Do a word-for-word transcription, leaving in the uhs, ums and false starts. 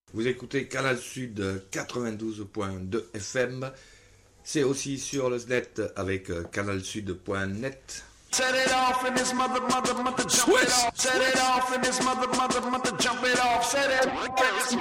Vous écoutez Canal Sud quatre-vingt-douze point deux F M. C'est aussi sur le net avec canalsud point net. Set it off and his mother, mother, mother, jump it off. Set it off and his mother, mother, mother, jump it off. Set it.